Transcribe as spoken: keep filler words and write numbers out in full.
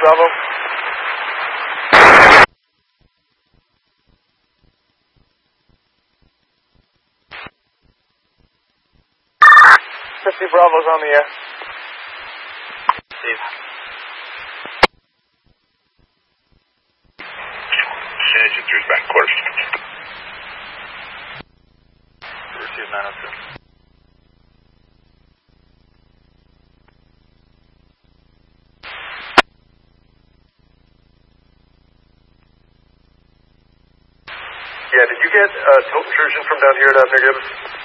Bravo. fifty Bravo's on the air. Steve. Engine through back quarters. Receive nine oh two. Yeah, did you get uh, tilt intrusion from down here at Abner Gibbs?